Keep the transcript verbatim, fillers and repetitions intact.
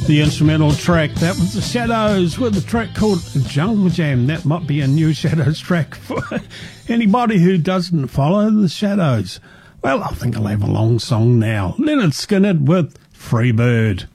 The instrumental track, that was the Shadows with a track called Jungle Jam. That might be a new Shadows track for anybody who doesn't follow the Shadows. Well, I think I'll have a long song now. Leonard Skinner with Free Bird.